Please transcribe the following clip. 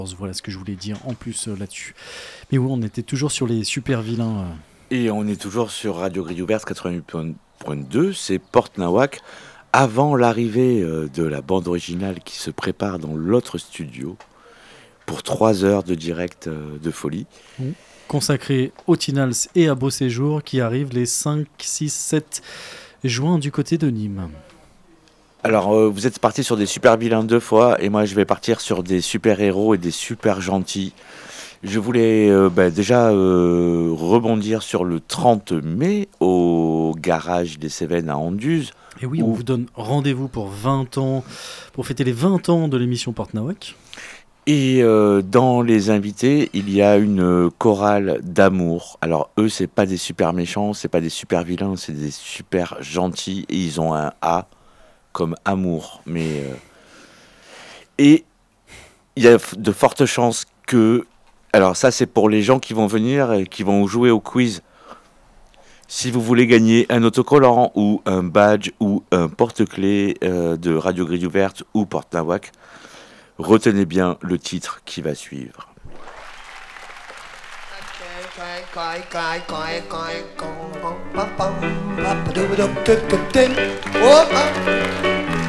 Voilà ce que je voulais dire en plus là-dessus. Mais oui, on était toujours sur les super vilains. Et on est toujours sur Radio Grille Ouverte 88.2, c'est Porte Nawak, avant l'arrivée de la bande originale qui se prépare dans l'autre studio pour 3 heures de direct de folie. Consacré au Tinals et à Beau Séjour qui arrivent les 5, 6, 7 juin du côté de Nîmes. Alors, vous êtes parti sur des super vilains 2 fois, et moi je vais partir sur des super héros et des super gentils. Je voulais déjà rebondir sur le 30 mai au garage des Cévennes à Anduze. Et oui, on vous donne rendez-vous pour 20 ans, pour fêter les 20 ans de l'émission Porte Nawak. Et dans les invités, il y a une chorale d'amour. Alors eux, c'est pas des super méchants, c'est pas des super vilains, c'est des super gentils. Et ils ont un A comme amour. Et il y a de fortes chances que... Alors ça, c'est pour les gens qui vont venir et qui vont jouer au quiz. Si vous voulez gagner un autocollant ou un badge ou un porte-clés de Radio Grille Ouverte ou Porte Nawak, retenez bien le titre qui va suivre. Oh,